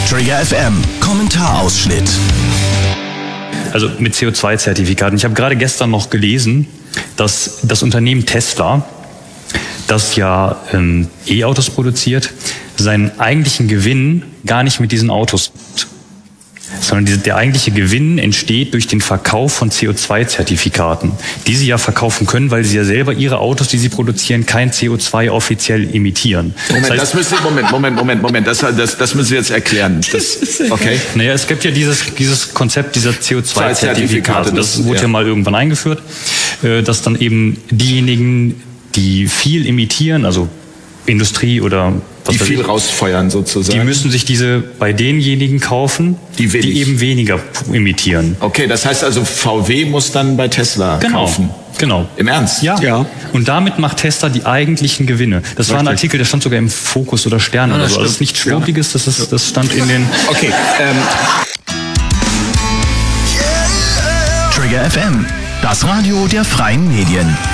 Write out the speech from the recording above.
Trigger FM, Kommentarausschnitt. Also mit CO2-Zertifikaten. Ich habe gerade gestern noch gelesen, dass das Unternehmen Tesla, das ja E-Autos produziert, seinen eigentlichen Gewinn gar nicht mit diesen Autos macht, sondern der eigentliche Gewinn entsteht durch den Verkauf von CO2-Zertifikaten, die sie ja verkaufen können, weil sie ja selber ihre Autos, die sie produzieren, kein CO2 offiziell emittieren. Moment, das müssen Sie jetzt erklären. Okay. Naja, es gibt ja dieses Konzept dieser CO2-Zertifikate. Das wurde ja mal irgendwann eingeführt, dass dann eben diejenigen, die viel emittieren, also Industrie oder was die viel rausfeuern sozusagen. Die müssen sich diese bei denjenigen kaufen, die eben weniger emittieren. Okay, das heißt also VW muss dann bei Tesla kaufen. Genau. Im Ernst? Ja. Und damit macht Tesla die eigentlichen Gewinne. Das war ein Artikel, der stand sogar im Fokus oder Stern oder so. Also das ist nichts Schwurbliges, das stand in den... Okay. Trigger FM, das Radio der freien Medien.